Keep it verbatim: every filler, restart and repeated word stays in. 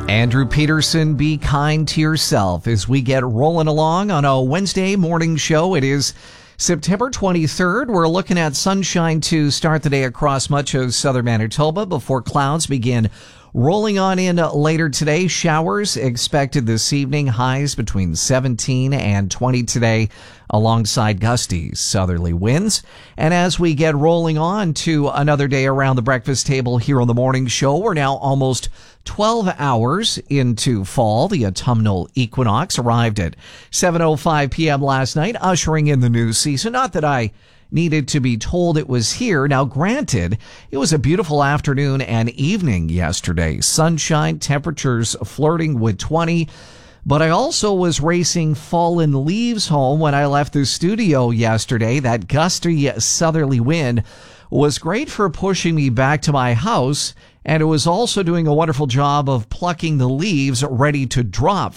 Andrew Peterson, be kind to yourself as we get rolling along on a Wednesday morning show. It is September twenty-third. We're looking at sunshine to start the day across much of southern Manitoba before clouds begin rolling on in later today. Showers expected this evening. Highs between seventeen and twenty today, alongside gusty southerly winds. And as we get rolling on to another day around the breakfast table here on the morning show, we're now almost twelve hours into fall. The autumnal equinox arrived at seven oh five p.m. last night, ushering in the new season. Not that I needed to be told it was here. Now, granted, it was a beautiful afternoon and evening yesterday. Sunshine, temperatures flirting with twenty. But I also was racing fallen leaves home when I left the studio yesterday. That gusty southerly wind was great for pushing me back to my house, and it was also doing a wonderful job of plucking the leaves ready to drop